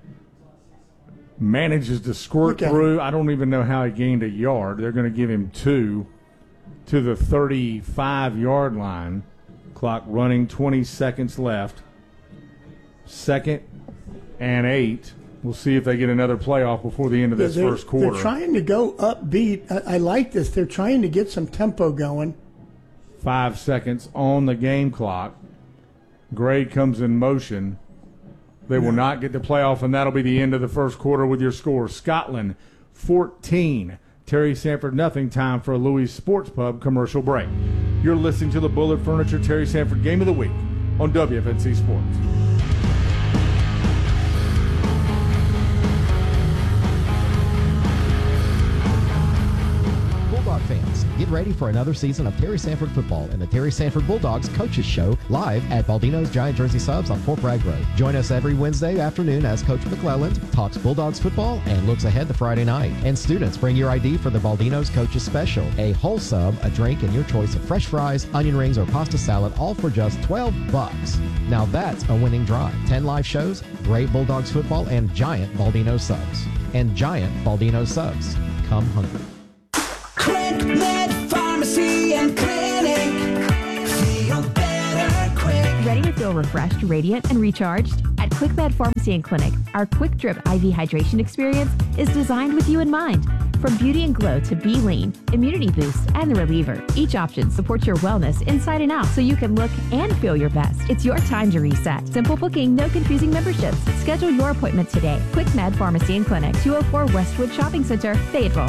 Manages to squirt through. I don't even know how he gained a yard. They're going to give him 2 to the 35-yard line. Clock running, 20 seconds left. 2nd and 8. We'll see if they get another playoff before the end of this first quarter. They're trying to go upbeat. I like this. They're trying to get some tempo going. 5 seconds on the game clock. Gray comes in motion. They will not get the playoff, and that'll be the end of the first quarter with your score. Scotland 14, Terry Sanford nothing. Time for a Louis Sports Pub commercial break. You're listening to the Bullard Furniture Terry Sanford Game of the Week on WFNC Sports. Bulldog fans, get ready ready for another season of Terry Sanford football and the Terry Sanford Bulldogs Coaches Show live at Baldino's Giant Jersey Subs on Fort Bragg Road. Join us every Wednesday afternoon as Coach McClelland talks Bulldogs football and looks ahead to Friday night. And students, bring your ID for the Baldino's Coaches Special. A whole sub, a drink, and your choice of fresh fries, onion rings, or pasta salad, all for just $12. Now that's a winning drive. 10 live shows, great Bulldogs football, and giant Baldino subs. And giant Baldino subs. Come hungry. Quick Med Pharmacy and Clinic. Feel better quick. Ready to feel refreshed, radiant, and recharged? At QuickMed Pharmacy and Clinic, our Quick Drip IV hydration experience is designed with you in mind. From beauty and glow to be lean, immunity boost, and the reliever, each option supports your wellness inside and out so you can look and feel your best. It's your time to reset. Simple booking, no confusing memberships. Schedule your appointment today. QuickMed Pharmacy and Clinic, 204 Westwood Shopping Center, Fayetteville.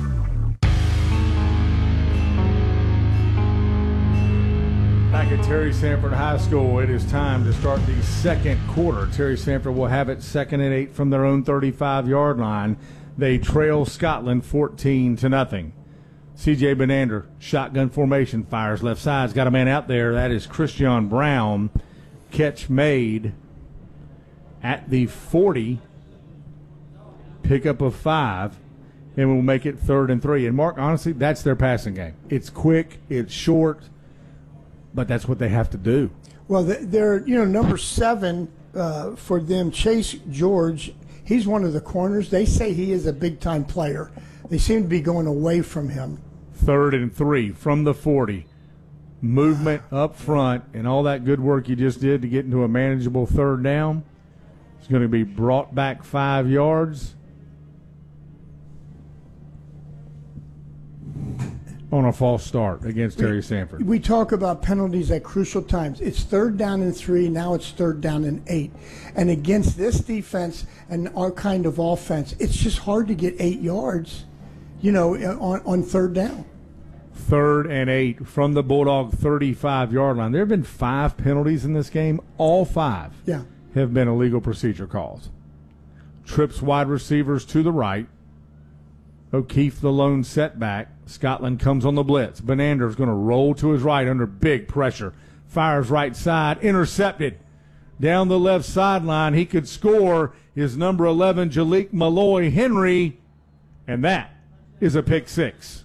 Back at Terry Sanford High School, it is time to start the second quarter. Terry Sanford will have it 2nd and 8 from their own 35-yard line. They trail Scotland 14-0. C.J. Benander, shotgun formation, fires left side's got a man out there. That is Christian Brown. Catch made at the 40. Pickup of 5. And we'll make it 3rd and 3. And, Mark, honestly, that's their passing game. It's quick, it's short, but that's what they have to do. Well, they're number 7 for them, Chase George. He's one of the corners. They say he is a big-time player. They seem to be going away from him. 3rd and 3 from the 40. Movement up front and all that good work you just did to get into a manageable 3rd down. It's going to be brought back 5 yards on a false start against Terry Sanford. We talk about penalties at crucial times. It's 3rd down and 3. Now it's 3rd down and 8. And against this defense and our kind of offense, it's just hard to get 8 yards, on 3rd down. 3rd and 8 from the Bulldog 35-yard line. There have been 5 penalties in this game. All 5 have been illegal procedure calls. Trips wide receivers to the right. O'Keefe the lone setback. Scotland comes on the blitz. Benander's going to roll to his right under big pressure. Fires right side. Intercepted. Down the left sideline. He could score. His number 11, Jalik Malloy Henry. And that is a pick 6.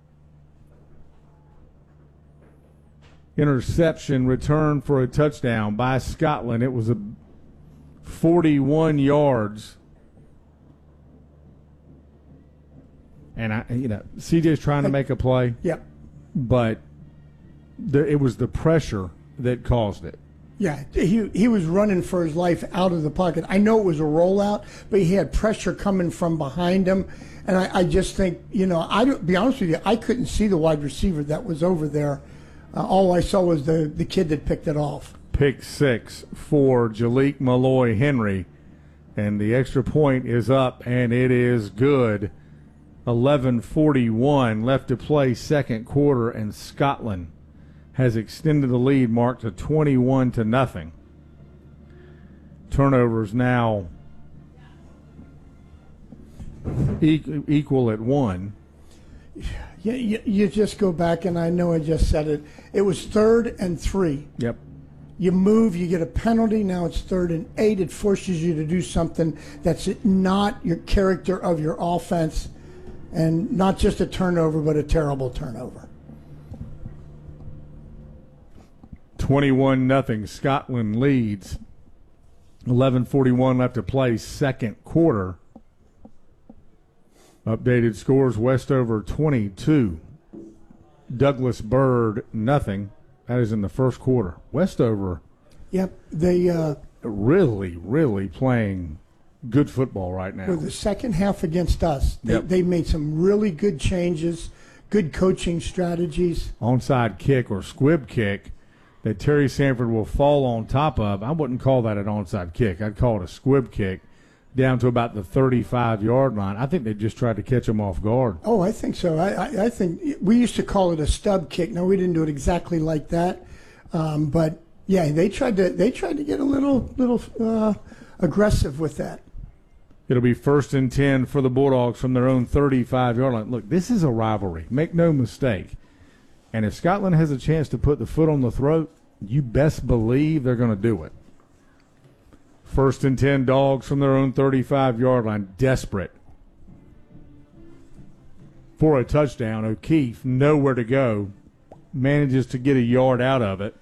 Interception return for a touchdown by Scotland. It was a 41 yards. And CJ's trying to make a play. Yep. But it was the pressure that caused it. Yeah, he was running for his life out of the pocket. I know it was a rollout, but he had pressure coming from behind him. And I just think, to be honest with you, I couldn't see the wide receiver that was over there. All I saw was the kid that picked it off. Pick 6 for Jalik Malloy Henry. And the extra point is up, and it is good. 11:41 left to play, second quarter, and Scotland has extended the lead, Mark, to 21-0. Turnovers now equal at 1. Yeah, you just go back, and I know I just said it. It was 3rd and 3. Yep. You move, you get a penalty. Now it's 3rd and 8. It forces you to do something that's not your character of your offense. And not just a turnover, but a terrible turnover. 21-0. Scotland leads. 11:41 left to play, second quarter. Updated scores: Westover 22, Douglas Byrd nothing. That is in the first quarter. Westover. Yep, they really playing good football right now. For the second half against us, they made some really good changes, good coaching strategies. Onside kick or squib kick that Terry Sanford will fall on top of. I wouldn't call that an onside kick. I'd call it a squib kick down to about the 35-yard line. I think they just tried to catch him off guard. Oh, I think so. I think we used to call it a stub kick. No, we didn't do it exactly like that. But, yeah, they tried to get a little aggressive with that. It'll be 1st and 10 for the Bulldogs from their own 35-yard line. Look, this is a rivalry. Make no mistake. And if Scotland has a chance to put the foot on the throat, you best believe they're going to do it. 1st and 10 Dogs from their own 35-yard line, desperate for a touchdown. O'Keefe, nowhere to go, manages to get a yard out of it.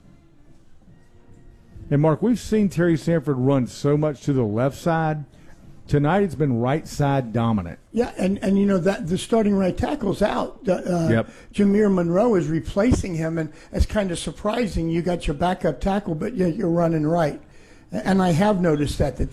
And, Mark, we've seen Terry Sanford run so much to the left side. Tonight it's been right side dominant. Yeah, and you know that the starting right tackle's out. Yep. Jameer Monroe is replacing him, and it's kind of surprising. You got your backup tackle, but yet you're running right. And I have noticed that